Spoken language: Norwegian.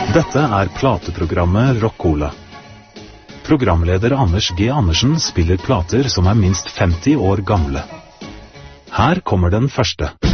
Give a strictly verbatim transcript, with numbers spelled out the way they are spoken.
Dette er plateprogrammet Rock-Cola. Programleder Anders G. Andersen spiller plater som er minst femti år gamle. Her kommer den første.